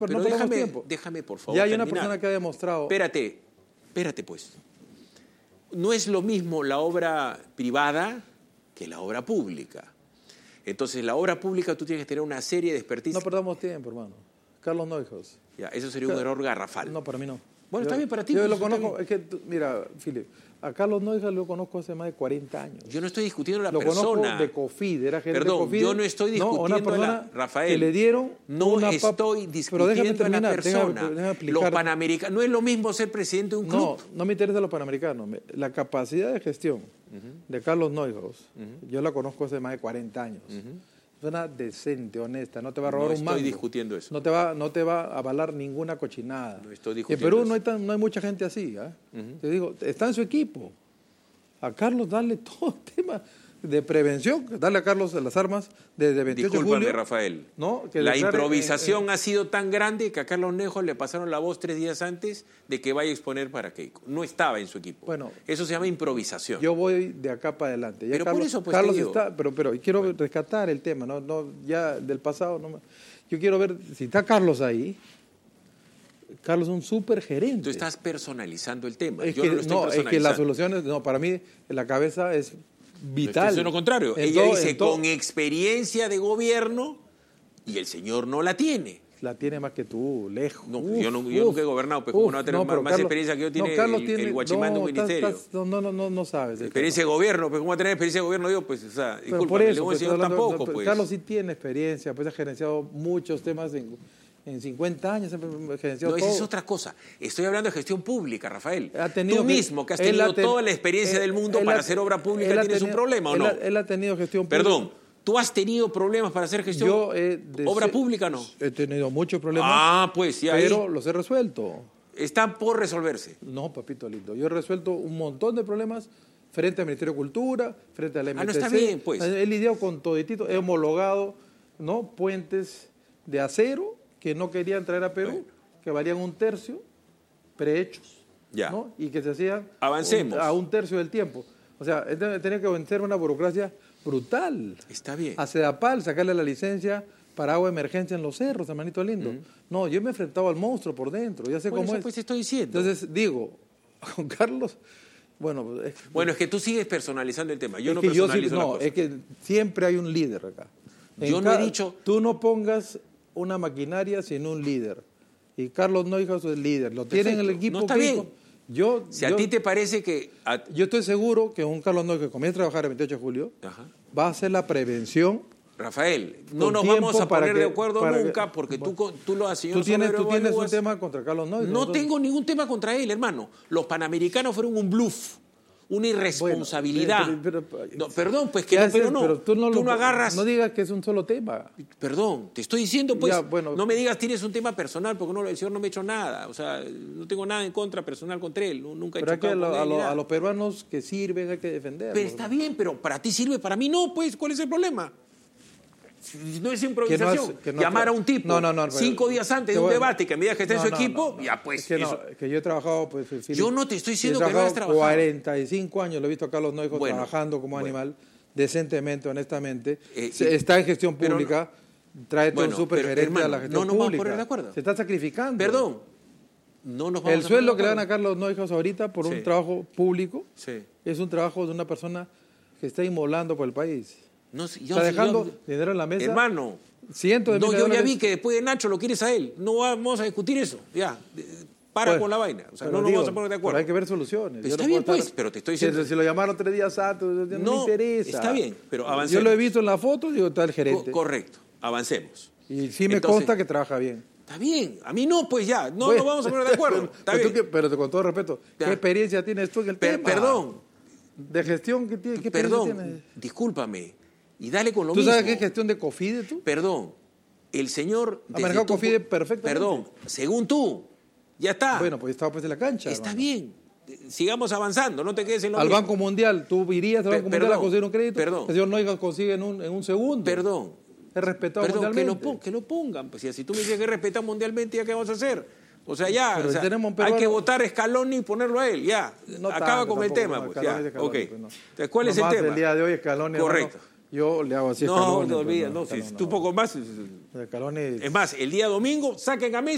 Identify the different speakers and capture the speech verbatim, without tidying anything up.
Speaker 1: Pero,
Speaker 2: Pero
Speaker 1: no
Speaker 2: déjame,
Speaker 1: tiempo.
Speaker 2: déjame, por favor,
Speaker 1: Ya hay
Speaker 2: terminar.
Speaker 1: una persona que ha demostrado...
Speaker 2: Espérate, espérate pues. No es lo mismo la obra privada que la obra pública. Entonces, la obra pública tú tienes que tener una serie de expertise.
Speaker 1: No perdamos tiempo, hermano. Carlos Neuhaus.
Speaker 2: Ya, eso sería un
Speaker 1: Car
Speaker 2: error garrafal.
Speaker 1: No, para mí no.
Speaker 2: Bueno,
Speaker 1: yo,
Speaker 2: está bien para ti.
Speaker 1: Yo
Speaker 2: pues,
Speaker 1: lo conozco,
Speaker 2: bien.
Speaker 1: es que, tú, mira, Philip, a Carlos Neuhaus lo conozco hace más de cuarenta años.
Speaker 2: Yo no estoy discutiendo la
Speaker 1: lo
Speaker 2: persona.
Speaker 1: Lo conozco de COFID, era gerente
Speaker 2: Perdón,
Speaker 1: de COFID.
Speaker 2: yo no estoy discutiendo
Speaker 1: no, una persona
Speaker 2: la, Rafael.
Speaker 1: que le dieron
Speaker 2: no
Speaker 1: una
Speaker 2: estoy discutiendo
Speaker 1: pero déjame terminar,
Speaker 2: a la persona.
Speaker 1: Déjame, déjame
Speaker 2: Los panamericanos, no es lo mismo ser presidente de un club.
Speaker 1: No, no me interesa los panamericanos. La capacidad de gestión uh-huh. de Carlos Neuhaus, uh-huh. yo la conozco hace más de cuarenta años. Uh-huh. Es una decente, honesta, no te va a robar
Speaker 2: no
Speaker 1: un mango.
Speaker 2: No estoy discutiendo eso.
Speaker 1: No te, va, no te va a avalar ninguna cochinada.
Speaker 2: No estoy discutiendo
Speaker 1: En Perú
Speaker 2: eso.
Speaker 1: no hay, tan, no hay mucha gente así. ¿eh? Uh-huh. Te digo, está en su equipo. A Carlos darle todo el tema de prevención, darle a Carlos las armas desde veintiocho de julio.
Speaker 2: Discúlpame, Rafael.
Speaker 1: ¿no? Que
Speaker 2: la
Speaker 1: declare,
Speaker 2: improvisación
Speaker 1: eh, eh,
Speaker 2: ha sido tan grande que a Carlos Neuhaus le pasaron la voz tres días antes de que vaya a exponer para Keiko. No estaba en su equipo.
Speaker 1: Bueno,
Speaker 2: eso se llama improvisación.
Speaker 1: Yo voy de acá para adelante. Ya
Speaker 2: pero
Speaker 1: Carlos,
Speaker 2: por eso pues
Speaker 1: Carlos
Speaker 2: te digo.
Speaker 1: está, pero, pero quiero bueno. rescatar el tema, no, no, ya del pasado. No, yo quiero ver si está Carlos ahí. Carlos es un súper gerente.
Speaker 2: Tú estás personalizando el tema.
Speaker 1: Es
Speaker 2: Yo
Speaker 1: que,
Speaker 2: no lo estoy
Speaker 1: no,
Speaker 2: personalizando.
Speaker 1: es que las soluciones, no, para mí la cabeza es vital.
Speaker 2: Es lo contrario.
Speaker 1: En
Speaker 2: Ella
Speaker 1: todo,
Speaker 2: dice
Speaker 1: todo,
Speaker 2: con experiencia de gobierno y el señor no la tiene.
Speaker 1: La tiene más que tú, lejos.
Speaker 2: No,
Speaker 1: uf,
Speaker 2: yo, no, yo
Speaker 1: uf,
Speaker 2: nunca he gobernado, pero como
Speaker 1: uf,
Speaker 2: no va a tener
Speaker 1: no,
Speaker 2: más, más
Speaker 1: Carlos,
Speaker 2: experiencia que yo tiene
Speaker 1: no, Carlos
Speaker 2: el,
Speaker 1: tiene,
Speaker 2: el guachimán
Speaker 1: no,
Speaker 2: de un ministerio.
Speaker 1: Estás, no, no, no, no sabes.
Speaker 2: Experiencia de gobierno, pues ¿cómo va a tener experiencia de gobierno yo? Pues, o sea, disculpa,
Speaker 1: por eso,
Speaker 2: le
Speaker 1: pues,
Speaker 2: señor
Speaker 1: hablando,
Speaker 2: tampoco,
Speaker 1: no,
Speaker 2: pues.
Speaker 1: Carlos sí tiene experiencia, pues ha gerenciado muchos temas en, en cincuenta años, ha gerenciado
Speaker 2: No,
Speaker 1: todo.
Speaker 2: esa es otra cosa. Estoy hablando de gestión pública, Rafael.
Speaker 1: Ha tenido
Speaker 2: Tú
Speaker 1: que,
Speaker 2: mismo, que has tenido
Speaker 1: ten,
Speaker 2: toda la experiencia
Speaker 1: él,
Speaker 2: del mundo
Speaker 1: él
Speaker 2: para
Speaker 1: ha,
Speaker 2: hacer obra pública, ¿tienes
Speaker 1: tenido,
Speaker 2: un problema o
Speaker 1: él
Speaker 2: no?
Speaker 1: Ha, él ha tenido gestión pública.
Speaker 2: Perdón. ¿Tú has tenido problemas para hacer gestión?
Speaker 1: Yo he de
Speaker 2: ¿Obra
Speaker 1: ser,
Speaker 2: pública no?
Speaker 1: He tenido muchos problemas.
Speaker 2: Ah, pues, ya
Speaker 1: Pero
Speaker 2: ahí
Speaker 1: los he resuelto.
Speaker 2: Están por resolverse.
Speaker 1: No, papito lindo. Yo he resuelto un montón de problemas frente al Ministerio de Cultura, frente al M T C.
Speaker 2: Ah, no está bien, pues.
Speaker 1: He lidiado con toditito, he homologado, ¿no? puentes de acero que no querían traer a Perú, bueno. que valían un tercio, prehechos,
Speaker 2: ya.
Speaker 1: ¿no? Y que se hacían
Speaker 2: Avancemos.
Speaker 1: Un, a un tercio del tiempo. O sea, tenía que vencer una burocracia brutal.
Speaker 2: Está bien.
Speaker 1: A Sedapal, sacarle la licencia para agua de emergencia en los cerros, hermanito lindo. Uh-huh. No, yo me he enfrentado al monstruo por dentro, ya sé
Speaker 2: bueno,
Speaker 1: cómo
Speaker 2: eso
Speaker 1: es.
Speaker 2: Pues estoy diciendo.
Speaker 1: Entonces, digo, con Carlos, bueno... Es,
Speaker 2: bueno, es que tú sigues personalizando el tema, yo
Speaker 1: es
Speaker 2: no
Speaker 1: que
Speaker 2: personalizo
Speaker 1: yo sí,
Speaker 2: la
Speaker 1: No,
Speaker 2: cosa.
Speaker 1: es que siempre hay un líder acá. En
Speaker 2: yo no
Speaker 1: cada,
Speaker 2: he dicho...
Speaker 1: Tú no pongas una maquinaria sin un líder. Y Carlos Neuhaus es líder. Lo tienen en el equipo.
Speaker 2: No está bien.
Speaker 1: Yo,
Speaker 2: si
Speaker 1: yo,
Speaker 2: a ti te parece que... A...
Speaker 1: Yo estoy seguro que un Carlos Neuhaus que comienza a trabajar el veintiocho de julio Ajá. va a hacer la prevención.
Speaker 2: Rafael, no nos vamos a poner
Speaker 1: que,
Speaker 2: de acuerdo nunca
Speaker 1: que,
Speaker 2: porque
Speaker 1: bueno,
Speaker 2: tú, tú lo has
Speaker 1: Tú tienes, tú tienes un tema contra Carlos Neuhaus.
Speaker 2: No nosotros... tengo ningún tema contra él, hermano. Los panamericanos fueron un bluff, una irresponsabilidad. Bueno, pero, pero, no, perdón, pues que no,
Speaker 1: haces,
Speaker 2: pero no.
Speaker 1: Pero tú no,
Speaker 2: tú
Speaker 1: lo,
Speaker 2: no agarras...
Speaker 1: No digas que es un solo tema.
Speaker 2: Perdón, te estoy diciendo, pues,
Speaker 1: ya, bueno,
Speaker 2: no me digas tienes un tema personal porque no, el señor no me ha hecho nada. O sea, no tengo nada en contra personal contra él. Nunca he
Speaker 1: pero
Speaker 2: chocado
Speaker 1: que
Speaker 2: con
Speaker 1: a,
Speaker 2: él.
Speaker 1: A, lo, a los peruanos que sirven hay que defenderlos.
Speaker 2: Pero está ¿no? bien, pero para ti sirve, para mí no, pues, ¿cuál es el problema? No es improvisación. Que no has, que no Llamar a un tipo
Speaker 1: no, no, no,
Speaker 2: cinco días antes de un
Speaker 1: bueno,
Speaker 2: debate que me diga que está
Speaker 1: no,
Speaker 2: en su
Speaker 1: no,
Speaker 2: equipo,
Speaker 1: no, no,
Speaker 2: ya pues.
Speaker 1: Es que,
Speaker 2: eso...
Speaker 1: no, que yo he trabajado, pues. Philip,
Speaker 2: yo no te estoy diciendo
Speaker 1: que
Speaker 2: no has trabajado.
Speaker 1: cuarenta y cinco años lo he visto a Carlos Neuhaus bueno, trabajando como bueno. animal, decentemente, honestamente. Eh, y, está en gestión pública, no, tráete bueno, un supergerente a la gestión
Speaker 2: no, no
Speaker 1: pública. No
Speaker 2: nos vamos a poner de acuerdo.
Speaker 1: Se está sacrificando.
Speaker 2: Perdón. No nos vamos
Speaker 1: El
Speaker 2: a
Speaker 1: sueldo que le dan a Carlos Neuhaus ahorita por sí. un trabajo público
Speaker 2: sí.
Speaker 1: es un trabajo de una persona que está inmolando por el país.
Speaker 2: No, yo,
Speaker 1: está dejando
Speaker 2: yo,
Speaker 1: dinero en la mesa.
Speaker 2: Hermano,
Speaker 1: cientos de
Speaker 2: no,
Speaker 1: miles
Speaker 2: yo
Speaker 1: de
Speaker 2: ya vi que después de Nacho lo quieres a él. No vamos a discutir eso. Ya, para
Speaker 1: pues,
Speaker 2: con la vaina. O sea, no nos
Speaker 1: digo,
Speaker 2: vamos a poner de acuerdo.
Speaker 1: Pero hay que ver soluciones.
Speaker 2: Pero está no bien, pues, estar... pero te estoy diciendo...
Speaker 1: Si, si lo llamaron tres días antes, no, no me interesa.
Speaker 2: Está bien, pero avancemos.
Speaker 1: Yo lo he visto en la foto, digo, está el gerente.
Speaker 2: Co correcto, avancemos.
Speaker 1: Y sí me
Speaker 2: Entonces,
Speaker 1: consta que trabaja bien.
Speaker 2: Está bien, a mí no, pues ya, no bueno, nos vamos a poner de acuerdo. Está
Speaker 1: pero,
Speaker 2: bien.
Speaker 1: Que, pero con todo respeto,
Speaker 2: ya.
Speaker 1: ¿qué experiencia tienes tú en el
Speaker 2: per
Speaker 1: tema?
Speaker 2: Perdón.
Speaker 1: De gestión, ¿qué, qué
Speaker 2: Perdón,
Speaker 1: tienes?
Speaker 2: discúlpame. Y dale con lo
Speaker 1: ¿Tú
Speaker 2: mismo.
Speaker 1: ¿Tú sabes qué es gestión de COFIDE tú?
Speaker 2: Perdón, el señor...
Speaker 1: Ha manejado COFIDE perfectamente.
Speaker 2: Perdón, según tú, ya está.
Speaker 1: Bueno, pues estaba pues en la cancha.
Speaker 2: Está
Speaker 1: hermano.
Speaker 2: bien. Sigamos avanzando, no te quedes en lo
Speaker 1: Al
Speaker 2: mismo.
Speaker 1: Banco Mundial, tú irías al Banco
Speaker 2: Pe
Speaker 1: Mundial
Speaker 2: perdón,
Speaker 1: a conseguir un crédito.
Speaker 2: Perdón.
Speaker 1: El señor Neuhaus consigue en un, en un segundo.
Speaker 2: Perdón.
Speaker 1: Es respetado
Speaker 2: Perdón,
Speaker 1: mundialmente.
Speaker 2: Que lo, que lo pongan. Pues, si tú me dices que es respetado mundialmente, ¿ya qué vamos a hacer? O sea, ya,
Speaker 1: Pero
Speaker 2: o sea,
Speaker 1: tenemos un
Speaker 2: hay
Speaker 1: peruano...
Speaker 2: que votar a Scaloni y ponerlo a él, ya.
Speaker 1: No
Speaker 2: acaba
Speaker 1: tanto,
Speaker 2: con el
Speaker 1: tampoco,
Speaker 2: tema,
Speaker 1: no,
Speaker 2: pues, ya.
Speaker 1: Scaloni,
Speaker 2: Okay.
Speaker 1: Pues, no.
Speaker 2: Entonces, ¿cuál
Speaker 1: no
Speaker 2: es el
Speaker 1: más
Speaker 2: tema?
Speaker 1: El día de hoy, Scaloni,
Speaker 2: correcto.
Speaker 1: Hermano, yo le hago así a
Speaker 2: no,
Speaker 1: Scaloni.
Speaker 2: No, olvida,
Speaker 1: pues,
Speaker 2: no,
Speaker 1: no,
Speaker 2: si
Speaker 1: no,
Speaker 2: tú
Speaker 1: no.
Speaker 2: poco más.
Speaker 1: Scaloni...
Speaker 2: Es más, el día domingo saquen a Messi.